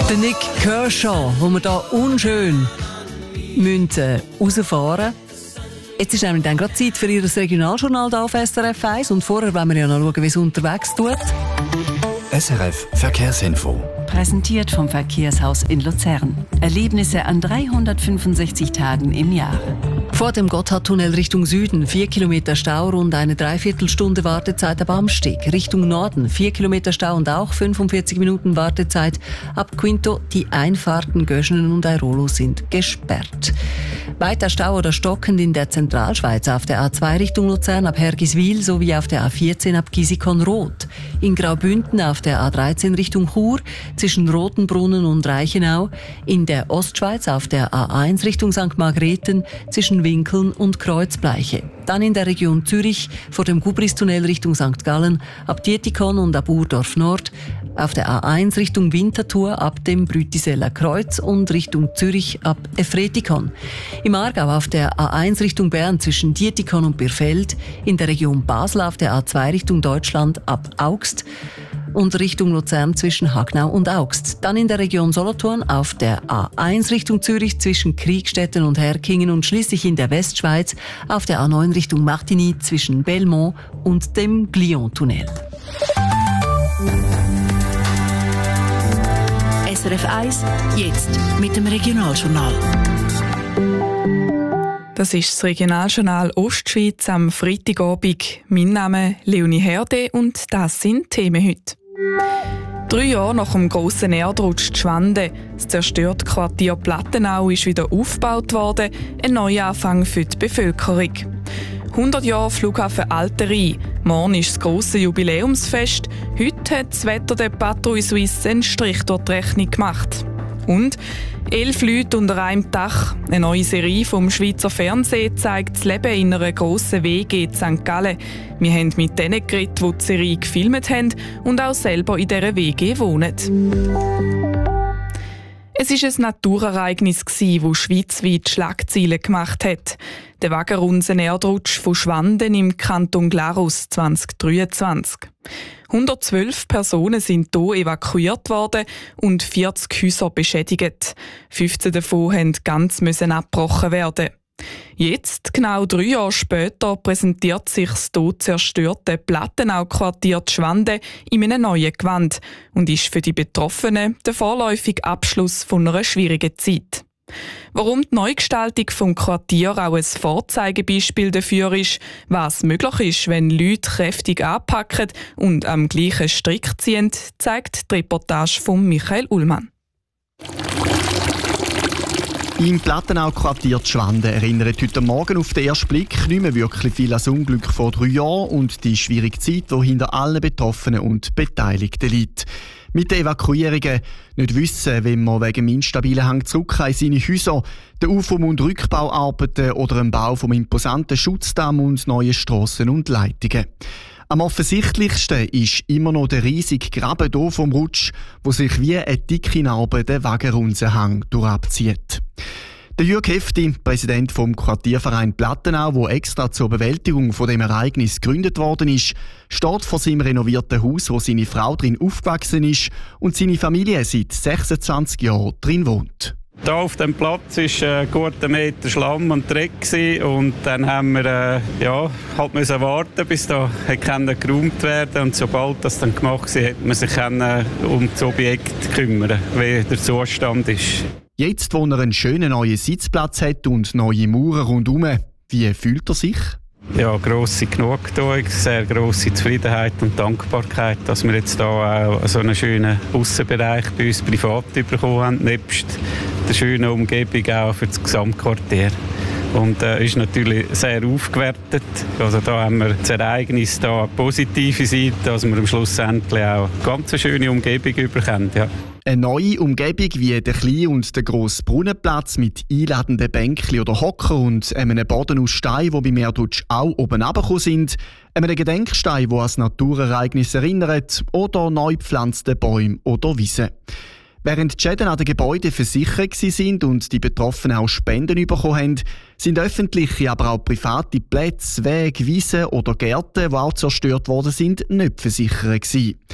Der Nick Kershaw, wo wir hier unschön rausfahren müssen. Jetzt ist nämlich dann gerade Zeit für Ihr Regionaljournal hier auf SRF 1. Und vorher wollen wir ja noch schauen, wie es unterwegs tut. SRF Verkehrsinfo. Präsentiert vom Verkehrshaus in Luzern. Erlebnisse an 365 Tagen im Jahr. Vor dem Gotthardtunnel Richtung Süden 4 Kilometer Stau, rund eine Dreiviertelstunde Wartezeit ab Amsteg. Richtung Norden 4 Kilometer Stau und auch 45 Minuten Wartezeit ab Quinto. Die Einfahrten Göschenen und Airolo sind gesperrt. Weiter Stau oder stockend in der Zentralschweiz auf der A2 Richtung Luzern ab Hergiswil sowie auf der A14 ab Gisikon-Roth. In Graubünden auf der A13 Richtung Chur zwischen Rotenbrunnen und Reichenau. In der Ostschweiz auf der A1 Richtung St. Margrethen zwischen Winkeln und Kreuzbleiche. Dann in der Region Zürich vor dem Gubristunnel Richtung St. Gallen ab Dietikon und ab Urdorf Nord. Auf der A1 Richtung Winterthur ab dem Brütiseller Kreuz und Richtung Zürich ab Efretikon. Im Aargau auf der A1 Richtung Bern zwischen Dietikon und Birfeld. In der Region Basel auf der A2 Richtung Deutschland ab Augst und Richtung Luzern zwischen Hagnau und Augst. Dann in der Region Solothurn auf der A1 Richtung Zürich zwischen Kriegstetten und Herkingen und schließlich in der Westschweiz auf der A9 Richtung Martigny zwischen Belmont und dem Glion-Tunnel. SRF 1, jetzt mit dem Regionaljournal. Das ist das Regionaljournal Ostschweiz am Freitagabend. Mein Name ist Leonie Herde und das sind die Themen heute. 3 Jahre nach dem grossen Erdrutsch Schwande, das zerstörte Quartier Plattenau ist wieder aufgebaut worden, ein Neuanfang für die Bevölkerung. 100 Jahre Flughafen Alterie, morgen ist das grosse Jubiläumsfest, heute hat das Wetter der Patrouille Suisse einen Strich durch die Rechnung gemacht. Und 11 Leute unter einem Dach. Eine neue Serie vom Schweizer Fernsehen zeigt das Leben in einer grossen WG in St. Gallen. Wir haben mit denen geredet, die die Serie gefilmt haben und auch selber in dieser WG wohnen. Es war ein Naturereignis, das schweizweit Schlagzeilen gemacht hat. Der Waggerunsen-Erdrutsch von Schwanden im Kanton Glarus 2023. 112 Personen sind hier evakuiert worden und 40 Häuser beschädigt. 15 davon mussten ganz abgebrochen werden. Jetzt, genau 3 Jahre später, präsentiert sich das hier zerstörte Plattenau-Quartier Schwande in einem neuen Gewand und ist für die Betroffenen der vorläufige Abschluss von einer schwierigen Zeit. Warum die Neugestaltung des Quartiers auch ein Vorzeigebeispiel dafür ist, was möglich ist, wenn Leute kräftig anpacken und am gleichen Strick ziehen, zeigt die Reportage von Michael Ullmann. Im Plattenau-Quartier Schwanden erinnert heute Morgen auf den ersten Blick nicht mehr wirklich viel an das Unglück vor 3 Jahren und die schwierige Zeit, die hinter allen Betroffenen und Beteiligten liegt. Mit den Evakuierungen nicht wissen, wenn man wegen dem instabilen Hang zurück in seine Häuser, den Aufbau- und Rückbauarbeiten oder dem Bau vom imposanten Schutzdamm und neuen Strassen und Leitungen. Am offensichtlichsten ist immer noch der riesige Graben hier vom Rutsch, wo sich wie eine dicke Narbe den Waggerunsenhang durchabzieht. Der Jürg Hefti, Präsident vom Quartierverein Plattenau, der extra zur Bewältigung von dem Ereignis gegründet worden ist, steht vor seinem renovierten Haus, wo seine Frau drin aufgewachsen ist und seine Familie seit 26 Jahren drin wohnt. Hier auf dem Platz war ein guter Meter Schlamm und Dreck und dann haben wir halt müssen warten, bis da geräumt werden und sobald das dann gemacht war, hat man sich um das Objekt kümmern, wie der Zustand ist. Jetzt, wo er einen schönen neuen Sitzplatz hat und neue Mauern rundherum, wie fühlt er sich? Ja, grosse Genugtuung, sehr grosse Zufriedenheit und Dankbarkeit, dass wir jetzt hier auch so einen schönen Aussenbereich bei uns privat bekommen haben, nebst der schönen Umgebung auch für das Gesamtquartier. Und ist natürlich sehr aufgewertet. Also da haben wir das Ereignis da eine positive Seite, dass wir am Schluss endlich auch eine ganz schöne Umgebung bekommen. Ja. Eine neue Umgebung wie der kleine und der grosse Brunnenplatz mit einladenden Bänkchen oder Hocker und einem Boden aus Stein, wo beim Erdrutsch auch oben runtergekommen sind, einem Gedenkstein, der an das Naturereignis erinnert, oder neu gepflanzte Bäume oder Wiesen. Während die Schäden an den Gebäuden versichert sind und die Betroffenen auch Spenden bekommen haben, sind öffentliche, aber auch private Plätze, Wege, Wiesen oder Gärten, die auch zerstört worden sind, nicht versichert gewesen.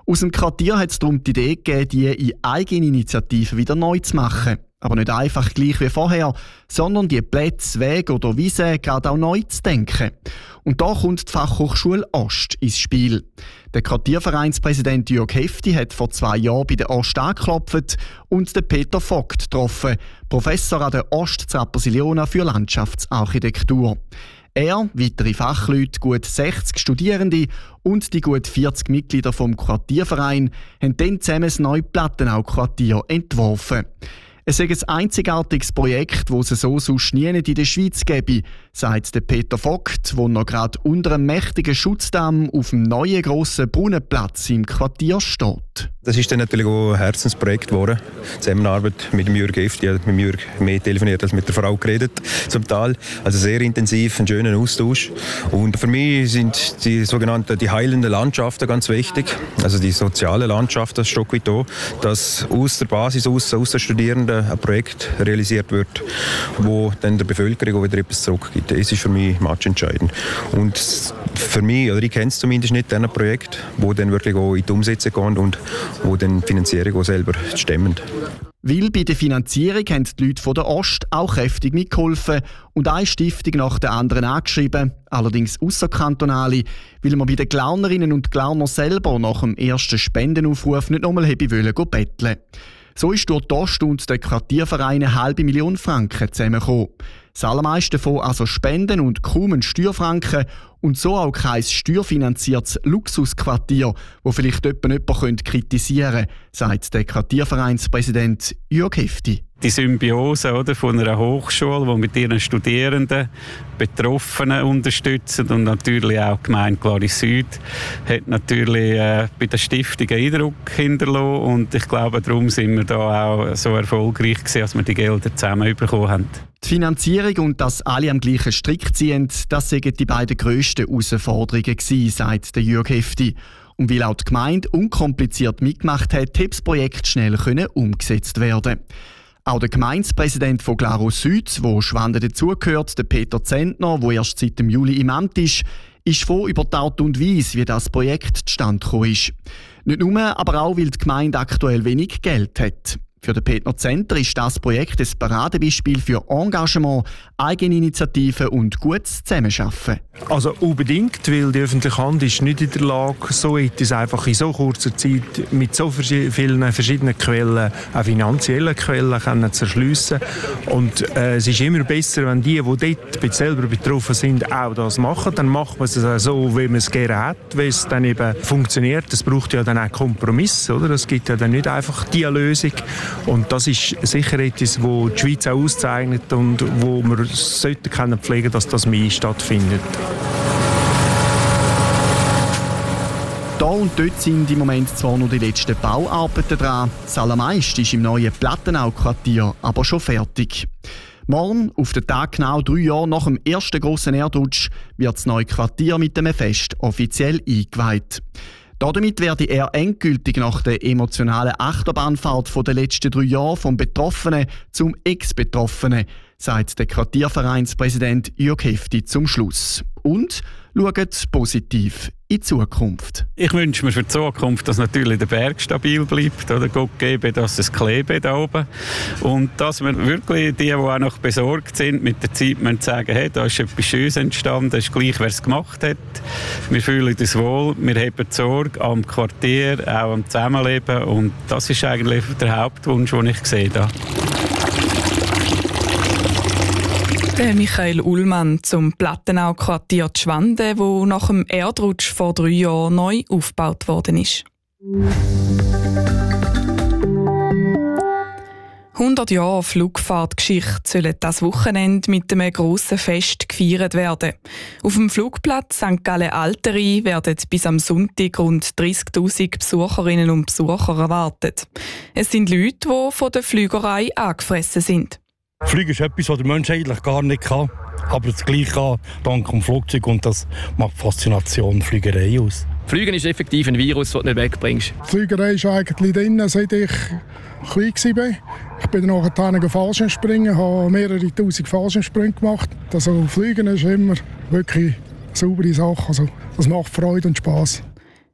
Aus dem Quartier hat es darum die Idee gegeben, die in Eigeninitiative wieder neu zu machen. Aber nicht einfach gleich wie vorher, sondern die Plätze, Wege oder Wiesen gerade auch neu zu denken. Und da kommt die Fachhochschule Ost ins Spiel. Der Quartiervereinspräsident Jörg Hefti hat vor 2 Jahren bei der Ost angeklopft und den Peter Vogt getroffen, Professor an der Ost zu Rapperswil für Landschaftsarchitektur. Er, weitere Fachleute, gut 60 Studierende und die gut 40 Mitglieder vom Quartierverein haben dann zusammen das neue Plattenau-Quartier entworfen. Es ist ein einzigartiges Projekt, das es so sonst nie in der Schweiz gäbe, sagt der Peter Vogt, der noch gerade unter einem mächtigen Schutzdamm auf dem neuen grossen Brunnenplatz im Quartier steht. Das ist dann natürlich auch ein Herzensprojekt geworden. Zusammenarbeit mit dem Jürg Hefti. Ich habe mit Jürg mehr telefoniert als mit der Frau geredet, zum Teil. Also sehr intensiv, einen schönen Austausch. Und für mich sind die sogenannten die heilenden Landschaften ganz wichtig. Also die soziale Landschaft, das Stück weit auch, dass aus der Basis, aus den Studierenden ein Projekt realisiert wird, wo dann der Bevölkerung auch wieder etwas zurückgibt. Das ist für mich matchentscheidend. Und für mich, oder ich kenne es zumindest nicht, ein Projekt, wo dann wirklich auch in die Umsetzung geht und wo dann die Finanzierung auch selber stemmen. Weil bei der Finanzierung haben die Leute von der Ost auch kräftig mitgeholfen und eine Stiftung nach der anderen angeschrieben, allerdings ausserkantonale, weil man bei den Glaunerinnen und Glaunern selber nach dem ersten Spendenaufruf nicht nochmal betteln wollte. So ist durch die Ost und den Quartierverein 500.000 Franken zusammengekommen. Das allermeiste davon also Spenden und kaum ein Steuerfranken und so auch kein steuerfinanziertes Luxusquartier, das vielleicht jemand kritisieren könnte, sagt der Quartiervereinspräsident Jörg Hefti. Die Symbiose oder, von einer Hochschule, die mit ihren Studierenden Betroffenen unterstützt und natürlich auch die Gemeinde Glaris Süd, hat natürlich bei der Stiftung einen Eindruck hinterlassen. Und ich glaube, darum sind wir da auch so erfolgreich gewesen, dass wir die Gelder zusammen bekommen haben. Die Finanzierung und dass alle am gleichen Strick ziehen, das sind die beiden grössten Herausforderungen gewesen, sagt der Jörg Hefti. Und weil auch die Gemeinde unkompliziert mitgemacht hat, konnte das Projekt schnell umgesetzt werden. Auch der Gemeindepräsident von Glarus Süd, wo Schwanden dazugehört, der Peter Zentner, der erst seit dem Juli im Amt ist froh über die Art und Weise, wie das Projekt zustande gekommen ist. Nicht nur, aber auch, weil die Gemeinde aktuell wenig Geld hat. Für den Peter Zentner ist das Projekt ein Paradebeispiel für Engagement, Eigeninitiative und gutes Zusammenarbeiten. Also unbedingt, weil die öffentliche Hand ist nicht in der Lage, so etwas einfach in so kurzer Zeit mit so vielen verschiedenen Quellen, auch finanziellen Quellen, zu erschliessen. Und es ist immer besser, wenn die dort selber betroffen sind, auch das machen. Dann macht man es auch so, wie man es gerne hat, wie es dann eben funktioniert. Es braucht ja dann auch Kompromisse, oder? Es gibt ja dann nicht einfach die Lösung. Und das ist sicher etwas, das die Schweiz auch auszeichnet und wo wir sollten pflegen, dass das mehr stattfindet. Da und dort sind im Moment zwar noch die letzten Bauarbeiten dran, das allermeiste ist im neuen Plattenau-Quartier aber schon fertig. Morgen, auf den Tag genau 3 Jahre nach dem ersten grossen Erdrutsch, wird das neue Quartier mit einem Fest offiziell eingeweiht. Damit werde er endgültig nach der emotionalen Achterbahnfahrt der letzten 3 Jahre vom Betroffenen zum Ex-Betroffenen, sagt der Quartiervereinspräsident Jörg Hefti zum Schluss. Und schaut positiv in die Zukunft. Ich wünsche mir für die Zukunft, dass natürlich der Berg stabil bleibt. Oder Gott gebe, dass es klebe da oben. Und dass wir wirklich die auch noch besorgt sind, mit der Zeit sagen, hey, da ist etwas Schönes entstanden, es ist gleich, wer es gemacht hat. Wir fühlen uns wohl, wir haben Sorge am Quartier, auch am Zusammenleben. Und das ist eigentlich der Hauptwunsch, den ich sehe. Der Michael Ullmann zum Plattenau-Quartier Schwanden, wo nach dem Erdrutsch vor 3 Jahren neu aufgebaut worden ist. 100 Jahre Flugfahrtgeschichte sollen das Wochenende mit einem grossen Fest gefeiert werden. Auf dem Flugplatz St. Gallen-Alteri werden bis am Sonntag rund 30'000 Besucherinnen und Besucher erwartet. Es sind Leute, die von der Flügerei angefressen sind. Fliegen ist etwas, was der Mensch eigentlich gar nicht kann, aber das Gleiche kann dank dem Flugzeug und das macht die Faszination der Fliegerei aus. Fliegen ist effektiv ein Virus, das du nicht wegbringst. Die Fliegerei ist eigentlich drin, seit ich klein war. Ich bin nachher Fallschirmspringen, habe mehrere tausend Fallschirmsprünge gemacht. Also Fliegen ist immer wirklich eine saubere Sache, also das macht Freude und Spass.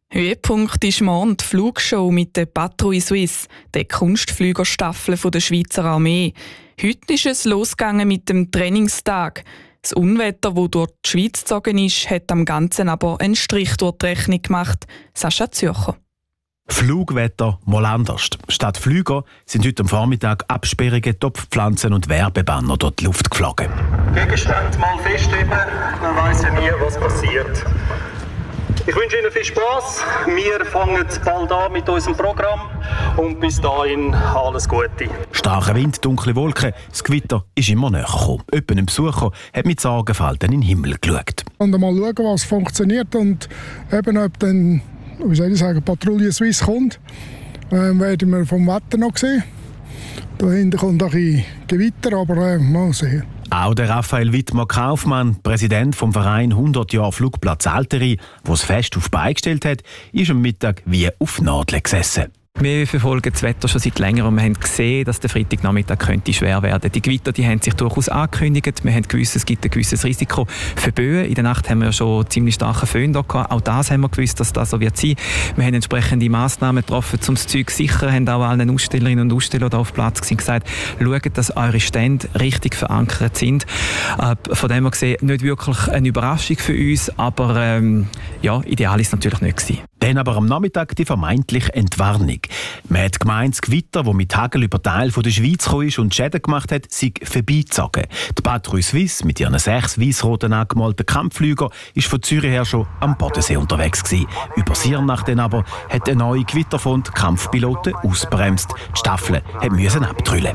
Höhepunkt ist morgen die Flugshow mit der Patrouille Suisse, der Kunstflügerstaffel der Schweizer Armee. Heute ist es losgegangen mit dem Trainingstag. Das Unwetter, das durch die Schweiz gezogen ist, hat am Ganzen aber einen Strich durch die Rechnung gemacht. Sascha Zürcher. Flugwetter mal anders. Statt Flüger sind heute am Vormittag Absperrungen, Topfpflanzen und Werbebanner durch die Luft geflogen. Gegenstände mal festheben, man weiss ja nie, was passiert. Ich wünsche Ihnen viel Spass. Wir fangen bald an mit unserem Programm und bis dahin alles Gute. Starker Wind, dunkle Wolken, das Gewitter ist immer näher gekommen. Jemand, ein Besucher, hat mit Sorgenfalten in den Himmel geschaut. Und mal schauen, was funktioniert und eben ob dann, wie soll ich sagen, Patrouille Suisse kommt, werden wir vom Wetter noch sehen. Dahinter kommt ein bisschen Gewitter, aber mal sehen. Auch der Raphael Wittmer-Kaufmann, Präsident vom Verein 100 Jahre Flugplatz Alteri, der das Fest auf Beine gestellt hat, ist am Mittag wie auf Nadeln gesessen. Wir verfolgen das Wetter schon seit längerem und wir haben gesehen, dass der Freitagnachmittag könnte schwer werden. Die Gewitter haben sich durchaus angekündigt. Wir haben gewusst, es gibt ein gewisses Risiko für Böen. In der Nacht haben wir schon ziemlich starken Föhn da gehabt. Auch das haben wir gewusst, dass das so wird sein. Wir haben entsprechende Massnahmen getroffen, um das Zeug sicher. Wir haben auch allen Ausstellerinnen und Ausstellern hier auf Platz gesagt, schaut, dass eure Stände richtig verankert sind. Von dem her gesehen, nicht wirklich eine Überraschung für uns, aber ideal ist es natürlich nicht gewesen. Dann aber am Nachmittag die vermeintliche Entwarnung. Man hat gemeint, das Gewitter, das mit Hagel über Teile der Schweiz gekommen ist und Schäden gemacht hat, sei vorbeigezogen. Die Patrouille Suisse mit ihren 6 weiss-roten angemalten Kampfflügern ist von Zürich her schon am Bodensee unterwegs gewesen. Über Siernacht dann aber hat eine neue Gewitterfront Kampfpiloten ausbremst. Die Staffel mussten abtrüllen.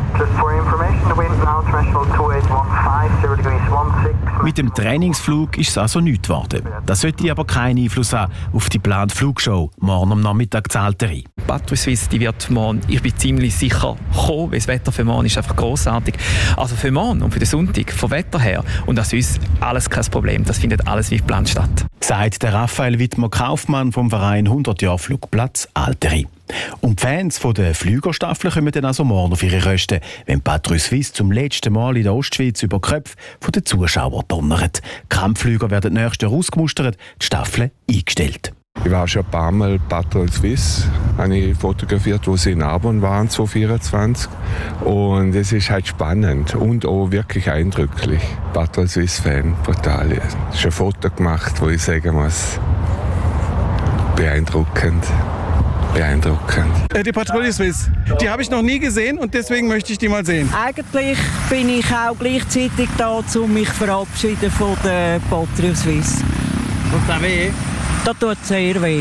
Mit dem Trainingsflug ist es also nichts geworden. Das sollte aber keinen Einfluss haben auf die geplante Flugshow morgen am Nachmittag zu Alteri. Patrouille Suisse, die wird morgen, ich bin ziemlich sicher, kommen, weil das Wetter für morgen ist einfach grossartig. Also für morgen und für den Sonntag, vom Wetter her und das ist alles kein Problem. Das findet alles wie geplant statt. Sagt der Raphael Wittmer-Kaufmann vom Verein 100 Jahre Flugplatz Alteri. Und die Fans von der Flügerstaffel kommen dann also morgen auf ihre Röste, wenn Patrouille Suisse zum letzten Mal in der Ostschweiz über die Köpfe der Zuschauer donnert. Die Kampfflüger werden nächstes Jahr ausgemustert, die Staffel eingestellt. Ich war schon ein paar Mal Patrouille Suisse, habe ich fotografiert, wo sie in Arbon waren, 2024. Und es ist halt spannend und auch wirklich eindrücklich. Patrouille Suisse-Fan, brutal. Ich habe schon ein Foto gemacht, wo ich sagen muss, beeindruckend. Die Patrouille Suisse, die habe ich noch nie gesehen und deswegen möchte ich die mal sehen. Eigentlich bin ich auch gleichzeitig da, um mich verabschieden von der Patrouille Suisse. Tut das weh? Das tut sehr weh.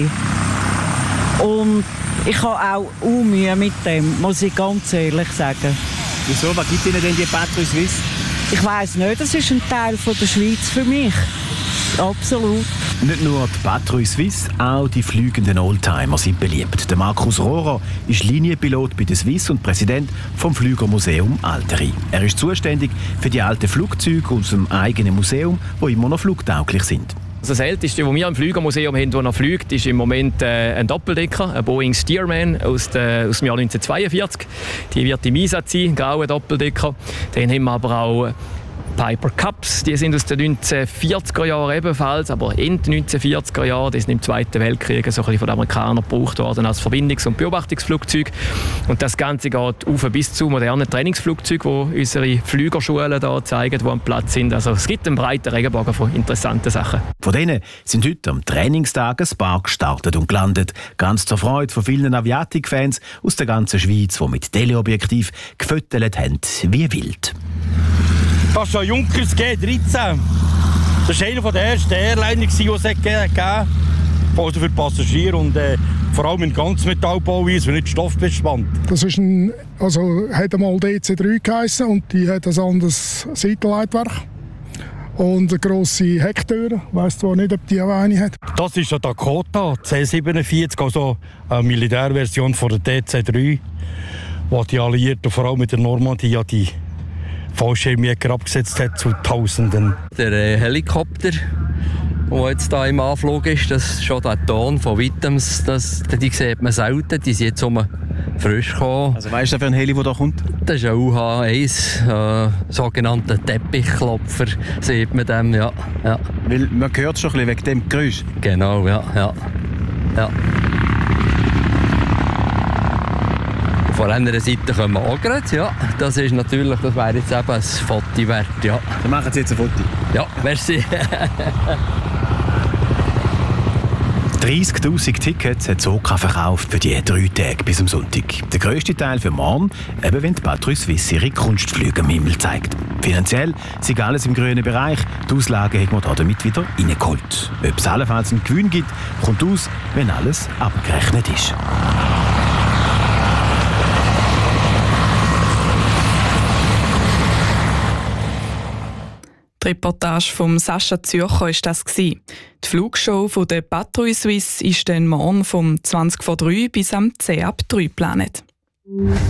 Und ich habe auch Mühe mit dem, muss ich ganz ehrlich sagen. Wieso? Was gibt Ihnen denn die Patrouille Suisse? Ich weiss nicht, das ist ein Teil von der Schweiz für mich. Absolut. Nicht nur die Patrouille Suisse, auch die fliegenden Oldtimer sind beliebt. Der Markus Rohrer ist Linienpilot bei der Swiss und Präsident vom Flügermuseum Alteri. Er ist zuständig für die alten Flugzeuge aus dem eigenen Museum, die immer noch flugtauglich sind. Das Älteste, das wir im Flügermuseum haben, das noch fliegt, ist im Moment ein Doppeldecker, ein Boeing Stearman aus dem Jahr 1942. Die wird im Einsatz sein, ein grauer Doppeldecker. Dann haben wir aber auch Piper Cubs, die sind aus den 1940er Jahren ebenfalls, aber Ende 1940er Jahre, die sind im Zweiten Weltkrieg so ein bisschen von den Amerikanern gebraucht worden als Verbindungs- und Beobachtungsflugzeug. Und das Ganze geht auf bis zu modernen Trainingsflugzeugen, die unsere Flügerschulen da zeigen, die am Platz sind. Also es gibt einen breiten Regenbogen von interessanten Sachen. Von denen sind heute am Trainingstag ein paar gestartet und gelandet. Ganz zur Freude von vielen Aviatik-Fans aus der ganzen Schweiz, die mit Teleobjektiv gefüttert haben wie wild. Das ist ein Junkers G13. Das war einer der ersten Airliner, die es gegeben hat. Also für Passagiere und vor allem in ganz Metallbauweise, nicht stoffbespannt. Das ist hat einmal DC3 geheissen und die hat ein anderes Seitenleitwerk. Und eine grosse Hecktüre. Ich weiss zwar nicht, ob die auch eine hat. Das ist ein Dakota C-47, also eine Militärversion von der DC3, wo die Alliierten vor allem mit der Normandie die Fallschirmjäger abgesetzt hat zu Tausenden. Der Helikopter, der jetzt hier im Anflug ist, das ist schon der Ton von weitem, die sieht man selten, die sind jetzt frisch gekommen. Also weißt du, für ein Heli, der da kommt? Das ist ein UH-1, sogenannter Teppichklopfer, sieht man dem, ja. Weil man hört schon ein bisschen wegen dem Geräusch. Genau, ja. Ja. Von einer Seite kommen wir auch gerade, ja. Das wäre jetzt eben ein Foto wert, ja. Dann machen Sie jetzt ein Foto. Ja, merci. 30'000 Tickets hat Soka verkauft für die 3 Tage bis am Sonntag. Der grösste Teil für morgen, eben wenn die Patrouille Suisse ihre Kunstflüge am Himmel zeigt. Finanziell sind alles im grünen Bereich. Die Auslagen haben wir damit wieder reingeholt. Ob es allenfalls einen Gewinn gibt, kommt aus, wenn alles abgerechnet ist. Die Reportage von Sascha Zürcher war das. Die Flugshow von der Patrouille Suisse ist dann morgen vom 20 vor 3 bis am 10 ab 3 geplant.